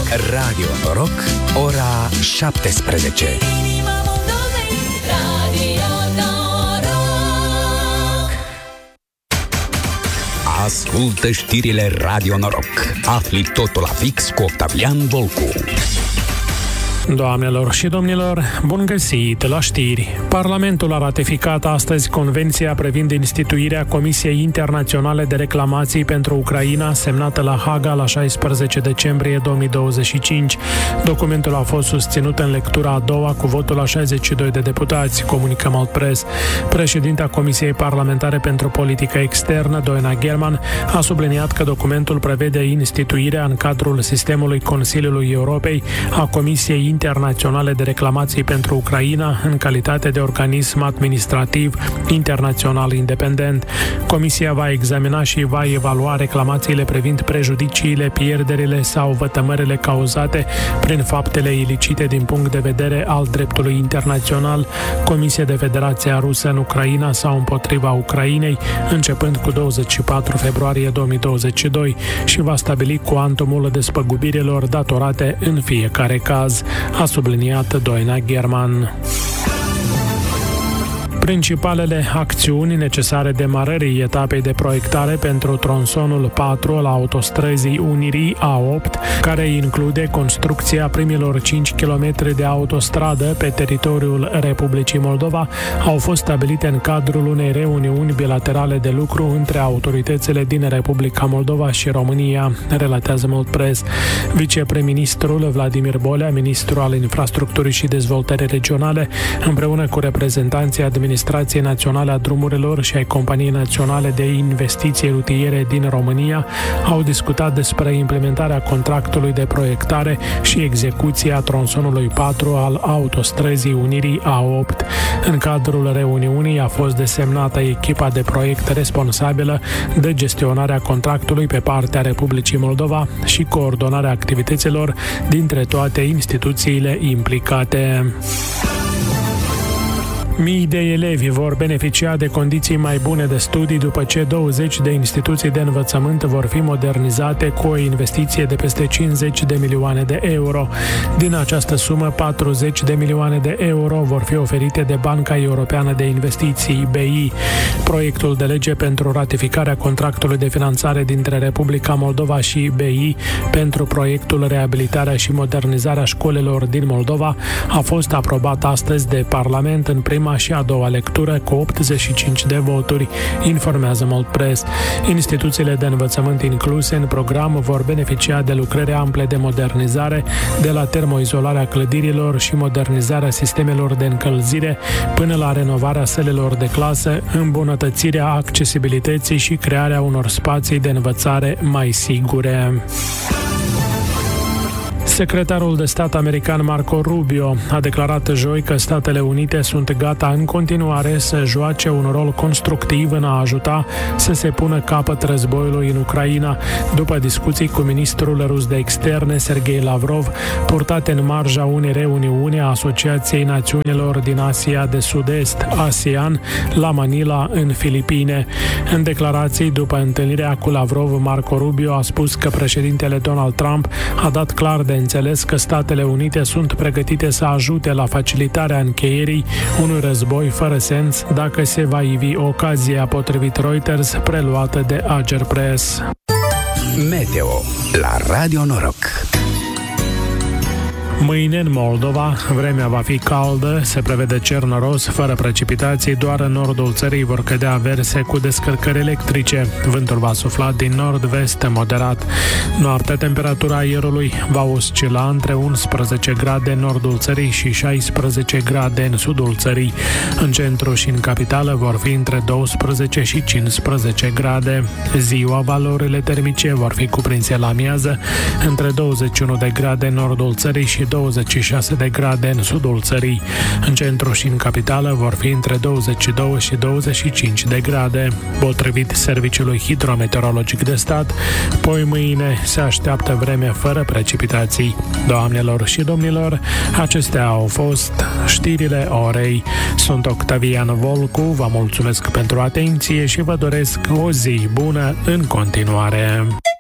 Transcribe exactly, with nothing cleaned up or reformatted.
Radio Noroc, ora șaptesprezece. Ascultă știrile Radio Noroc. Afli totul la fix cu Octavian Volcu. Doamnelor și domnilor, bun găsit la știri. Parlamentul a ratificat astăzi Convenția privind instituirea Comisiei Internaționale de Reclamații pentru Ucraina, semnată la Haga la șaisprezece decembrie două mii douăzeci și cinci. Documentul a fost susținut în lectura a doua cu votul la șaizeci și doi de deputați, comunică Maltpress. Președinta Comisiei Parlamentare pentru Politică Externă, Doina German, a subliniat că documentul prevede instituirea în cadrul sistemului Consiliului Europei a Comisiei Internaționale de Reclamații pentru Ucraina în calitate de organism administrativ internațional independent. Comisia va examina și va evalua reclamațiile privind prejudiciile, pierderile sau vătămările cauzate prin faptele ilicite din punct de vedere al dreptului internațional, comise de Federația Rusă în Ucraina sau împotriva Ucrainei, începând cu douăzeci și patru februarie două mii douăzeci și doi și va stabili cuantumul despăgubirilor datorate în fiecare caz, a subliniat Doina German. Principalele acțiuni necesare demarării etapei de proiectare pentru tronsonul patru al autostrăzii Unirii A opt, care include construcția primilor cinci kilometri de autostradă pe teritoriul Republicii Moldova, au fost stabilite în cadrul unei reuniuni bilaterale de lucru între autoritățile din Republica Moldova și România, relatează Maltpress. Viceprim-ministrul Vladimir Bolea, ministru al Infrastructurii și Dezvoltării Regionale, împreună cu reprezentanții administrației Administrației Naționale a Drumurilor și ai Companiei Naționale de Investiții Rutiere din România, au discutat despre implementarea contractului de proiectare și execuția tronsonului patru al autostrăzii Unirii A opt. În cadrul reuniunii a fost desemnată echipa de proiect responsabilă de gestionarea contractului pe partea Republicii Moldova și coordonarea activităților dintre toate instituțiile implicate. Mii de elevi vor beneficia de condiții mai bune de studii după ce douăzeci de instituții de învățământ vor fi modernizate cu o investiție de peste cincizeci de milioane de euro. Din această sumă, patruzeci de milioane de euro vor fi oferite de Banca Europeană de Investiții, B I. Proiectul de lege pentru ratificarea contractului de finanțare dintre Republica Moldova și B I pentru proiectul Reabilitarea și Modernizarea școlilor din Moldova a fost aprobat astăzi de Parlament în prima și a doua lectură cu optzeci și cinci de voturi, informează Maltpress. Instituțiile de învățământ incluse în program vor beneficia de lucrări ample de modernizare, de la termoizolarea clădirilor și modernizarea sistemelor de încălzire, până la renovarea sălilor de clasă, îmbunătățirea accesibilității și crearea unor spații de învățare mai sigure. Secretarul de stat american Marco Rubio a declarat joi că Statele Unite sunt gata în continuare să joace un rol constructiv în a ajuta să se pună capăt războiului în Ucraina, după discuții cu ministrul rus de externe Sergei Lavrov, purtate în marja unei reuniuni a Asociației Națiunilor din Asia de Sud-Est, ASEAN, la Manila, în Filipine. În declarații după întâlnirea cu Lavrov, Marco Rubio a spus că președintele Donald Trump a dat clar de înțeles că Statele Unite sunt pregătite să ajute la facilitarea încheierii unui război fără sens dacă se va ivi ocazia, potrivit Reuters, preluată de Ager Press. Meteo la Radio Noroc. Mâine în Moldova, vremea va fi caldă, se prevede cer noros, fără precipitații, doar în nordul țării vor cădea averse cu descărcări electrice. Vântul va sufla din nord-vest moderat. Noaptea, temperatura aerului va oscila între unsprezece grade în nordul țării și șaisprezece grade în sudul țării. În centru și în capitală vor fi între douăsprezece și cincisprezece grade. Ziua, valorile termice vor fi cuprinse la amiază între douăzeci și unu de grade în nordul țării și douăzeci și șase de grade în sudul țării. În centru și în capitală vor fi între douăzeci și doi și douăzeci și cinci de grade. Potrivit Serviciului Hidrometeorologic de Stat, poi mâine se așteaptă vreme fără precipitații. Doamnelor și domnilor, acestea au fost știrile orei. Sunt Octavian Volcu, vă mulțumesc pentru atenție și vă doresc o zi bună în continuare.